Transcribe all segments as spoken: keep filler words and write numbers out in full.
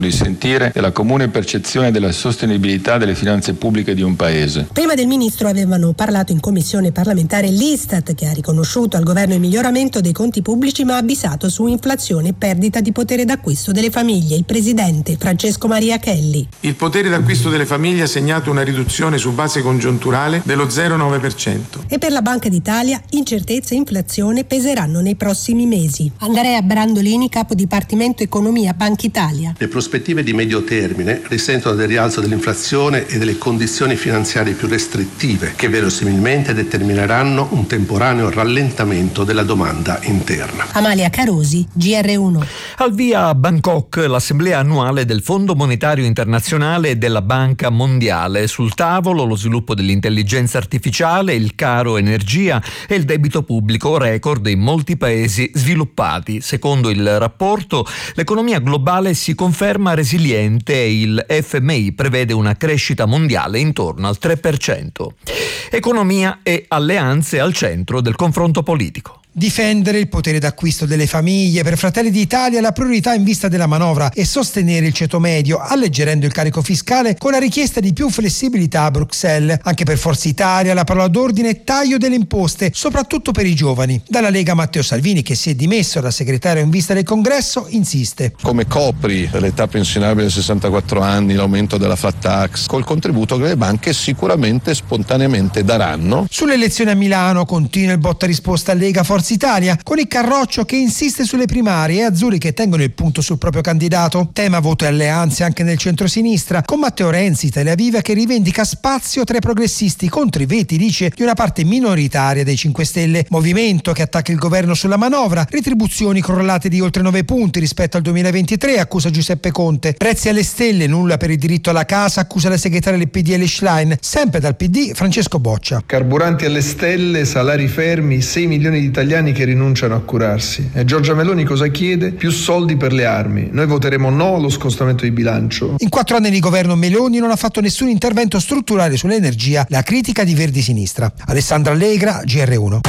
risentire della comune percezione della sostenibilità delle finanze pubbliche di un paese. Prima del ministro avevano parlato in commissione parlamentare l'Istat, che ha riconosciuto al governo il miglioramento dei conti pubblici ma ha avvisato su inflazione e perdita di potere d'acquisto delle famiglie. Il presidente Francesco Maria Chelli. Il potere d'acquisto delle famiglie ha segnato una riduzione su base congiunturale dello zero virgola nove per cento. E per la Banca d'Italia incertezza e inflazione peseranno nei prossimi mesi. Andrea Brandolini, capo dipartimento economia Banca Italia. Le prospettive di medio termine risentono del rialzo dell'inflazione e delle condizioni finanziarie più restrittive che verosimilmente determineranno un temporaneo rallentamento della domanda interna. Amalia Carosi, G R uno. Al via a Bangkok l'assemblea annuale del Fondo Monetario Internazionale e della Banca Mondiale. Sul tavolo lo sviluppo dell'intelligenza artificiale, il caro energia e il debito pubblico record in molti paesi sviluppati. Secondo il rapporto, l'economia globale si conferma resiliente e il F M I prevede una crescita mondiale intorno al tre per cento. Economia e alleanze al centro del confronto politico. Difendere il potere d'acquisto delle famiglie. Per Fratelli d'Italia la priorità in vista della manovra è sostenere il ceto medio, alleggerendo il carico fiscale con la richiesta di più flessibilità a Bruxelles. Anche per Forza Italia la parola d'ordine è taglio delle imposte, soprattutto per i giovani. Dalla Lega Matteo Salvini, che si è dimesso da segretario in vista del congresso, insiste. Come copri l'età pensionabile a sessantaquattro anni, l'aumento della flat tax, col contributo che le banche sicuramente spontaneamente daranno. Sulle elezioni a Milano continua il botta risposta a Lega Forza Italia, con il Carroccio che insiste sulle primarie e Azzurri che tengono il punto sul proprio candidato. Tema voto e alleanze anche nel centrosinistra, con Matteo Renzi, Italia Viva, che rivendica spazio tra i progressisti contro i veti, dice, di una parte minoritaria dei cinque Stelle. Movimento che attacca il governo sulla manovra, retribuzioni crollate di oltre nove punti rispetto al duemilaventitré, accusa Giuseppe Conte. Prezzi alle stelle, nulla per il diritto alla casa, accusa la segretaria del P D L Schlein. Sempre dal P D, Francesco Boccia. Carburanti alle stelle, salari fermi, sei milioni di italiani che rinunciano a curarsi. E Giorgia Meloni cosa chiede? Più soldi per le armi. Noi voteremo no allo scostamento di bilancio. In quattro anni di governo Meloni non ha fatto nessun intervento strutturale sull'energia, la critica di Verdi Sinistra. Alessandra Allegra, G R uno.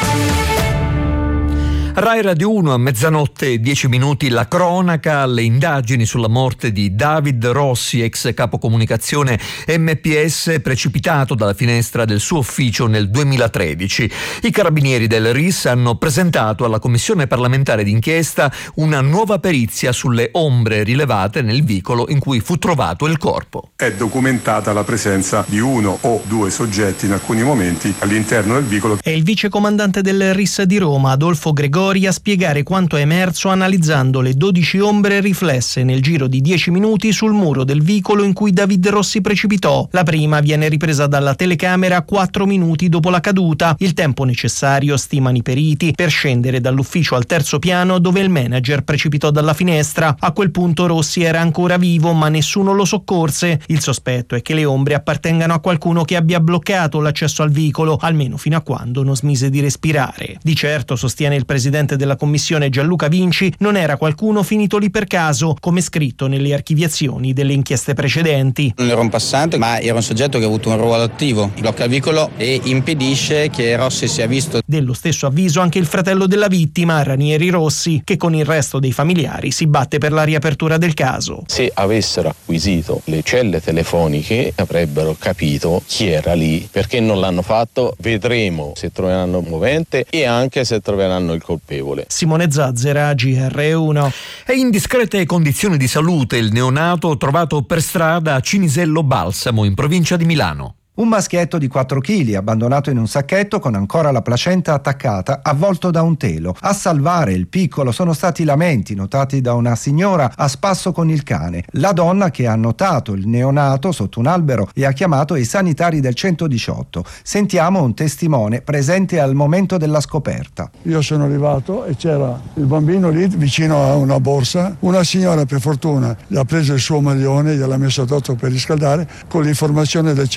Rai Radio uno a mezzanotte e dieci minuti la cronaca, le indagini sulla morte di David Rossi, ex capo comunicazione M P S, precipitato dalla finestra del suo ufficio nel duemilatredici. I carabinieri del R I S hanno presentato alla commissione parlamentare d'inchiesta una nuova perizia sulle ombre rilevate nel vicolo in cui fu trovato il corpo. È documentata la presenza di uno o due soggetti in alcuni momenti all'interno del vicolo. È il vicecomandante del R I S di Roma, Adolfo Gregori, a spiegare quanto è emerso analizzando le dodici ombre riflesse nel giro di dieci minuti sul muro del vicolo in cui David Rossi precipitò. La prima viene ripresa dalla telecamera quattro minuti dopo la caduta, il tempo necessario, stimano i periti, per scendere dall'ufficio al terzo piano dove il manager precipitò dalla finestra. A quel punto Rossi era ancora vivo ma nessuno lo soccorse. Il sospetto è che le ombre appartengano a qualcuno che abbia bloccato l'accesso al vicolo, almeno fino a quando non smise di respirare. Di certo, sostiene il presidente della commissione Gianluca Vinci, non era qualcuno finito lì per caso, come scritto nelle archiviazioni delle inchieste precedenti. Non era un passante, ma era un soggetto che ha avuto un ruolo attivo, blocca il vicolo e impedisce che Rossi sia visto. Dello stesso avviso anche il fratello della vittima, Ranieri Rossi, che con il resto dei familiari si batte per la riapertura del caso. Se avessero acquisito le celle telefoniche avrebbero capito chi era lì, perché non l'hanno fatto. Vedremo se troveranno il movente e anche se troveranno il colpevole. Simone Zazzera, G R uno. È in discrete condizioni di salute il neonato trovato per strada a Cinisello Balsamo, in provincia di Milano. Un maschietto di quattro chili abbandonato in un sacchetto con ancora la placenta attaccata, avvolto da un telo. A salvare il piccolo sono stati lamenti notati da una signora a spasso con il cane. La donna, che ha notato il neonato sotto un albero e ha chiamato i sanitari del centodiciotto. Sentiamo un testimone presente al momento della scoperta. Io sono arrivato e c'era il bambino lì vicino a una borsa. Una signora, per fortuna, gli ha preso il suo maglione, gliel'ha messo addosso per riscaldare, con l'informazione del centododici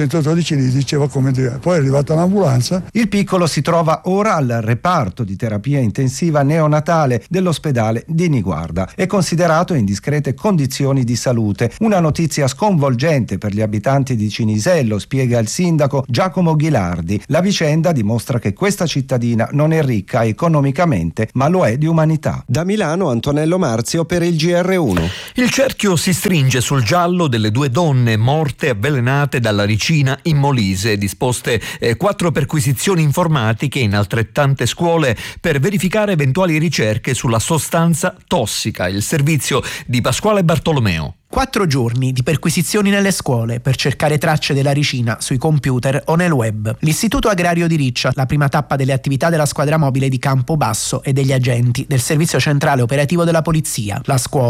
vicini gli diceva come dire. Poi è arrivata l'ambulanza. Il piccolo si trova ora al reparto di terapia intensiva neonatale dell'ospedale di Niguarda. È considerato in discrete condizioni di salute. Una notizia sconvolgente per gli abitanti di Cinisello, spiega il sindaco Giacomo Ghilardi. La vicenda dimostra che questa cittadina non è ricca economicamente, ma lo è di umanità. Da Milano, Antonello Marzio per il G R uno. Il cerchio si stringe sul giallo delle due donne morte avvelenate dalla ricina in Molise. Disposte eh, quattro perquisizioni informatiche in altrettante scuole per verificare eventuali ricerche sulla sostanza tossica. Il servizio di Pasquale Bartolomeo. Quattro giorni di perquisizioni nelle scuole per cercare tracce della ricina sui computer o nel web. L'Istituto Agrario di Riccia, la prima tappa delle attività della squadra mobile di Campobasso e degli agenti del Servizio Centrale Operativo della Polizia. La scuola